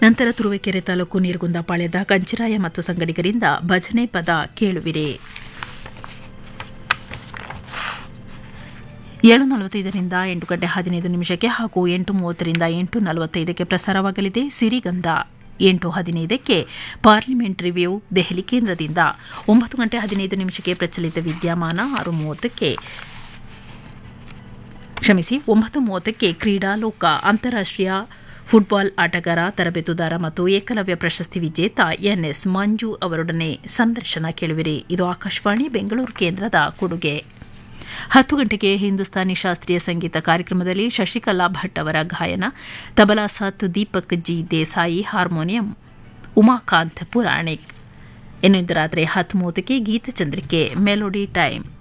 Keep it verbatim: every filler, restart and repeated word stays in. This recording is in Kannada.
ನಂತರ ತುರುವೇಕೆರೆ ತಾಲೂಕು ನೀರ್ಗುಂದಪಾಳ್ಯದ ಕಂಚಿರಾಯ ಮತ್ತು ಸಂಗಡಿಗರಿಂದ ಭಜನೆ ಪದ ಕೇಳುವಿರಿ. ಏಳು ನಲವತ್ತೈದರಿಂದ ಎಂಟು ಗಂಟೆ ಹದಿನೈದು ನಿಮಿಷಕ್ಕೆ ಹಾಗೂ ಎಂಟು ಮೂವತ್ತರಿಂದ ಎಂಟು ನಲವತ್ತೈದಕ್ಕೆ ಪ್ರಸಾರವಾಗಲಿದೆ ಸಿರಿಗಂಧ. ಎಂಟು ಹದಿನೈದಕ್ಕೆ ಪಾರ್ಲಿಮೆಂಟ್ ರಿವ್ಯೂ ದೆಹಲಿ ಕೇಂದ್ರದಿಂದ. ಒಂಬತ್ತು ಗಂಟೆ ಹದಿನೈದು ನಿಮಿಷಕ್ಕೆ ಪ್ರಚಲಿತ ವಿದ್ಯಮಾನ. ಆರು ಮೂವತ್ತಕ್ಕೆ ಕ್ಷಮಿಸಿ ಒಂಬತ್ತು ಮೂವತ್ತಕ್ಕೆ ಕ್ರೀಡಾಲೋಕ. ಅಂತಾರಾಷ್ಟ್ರೀಯ ಫುಟ್ಬಾಲ್ ಆಟಗಾರ, ತರಬೇತುದಾರ ಮತ್ತು ಏಕಲವ್ಯ ಪ್ರಶಸ್ತಿ ವಿಜೇತ ಎನ್ಎಸ್ ಮಂಜು ಅವರೊಡನೆ ಸಂದರ್ಶನ ಕೇಳುವಿರಿ. ಇದು ಆಕಾಶವಾಣಿ ಬೆಂಗಳೂರು ಕೇಂದ್ರದ ಕೊಡುಗೆ. ಹತ್ತು ಗಂಟೆಗೆ ಹಿಂದೂಸ್ತಾನಿ ಶಾಸ್ತ್ರೀಯ ಸಂಗೀತ ಕಾರ್ಯಕ್ರಮದಲ್ಲಿ ಶಶಿಕಲಾ ಭಟ್ ಅವರ ಗಾಯನ, ತಬಲಾ ಸಾತ್ ದೀಪಕ್ ಜಿ ದೇಸಾಯಿ, ಹಾರ್ಮೋನಿಯಂ ಉಮಾಕಾಂತ್ ಪುರಾಣಿಕ್. ಇನ್ನು ಇಂದು ರಾತ್ರಿ ಹತ್ತು ಮೂವತ್ತಕ್ಕೆ ಗೀತಚಂದ್ರಿಕೆ ಮೆಲೋಡಿ ಟೈಮ್.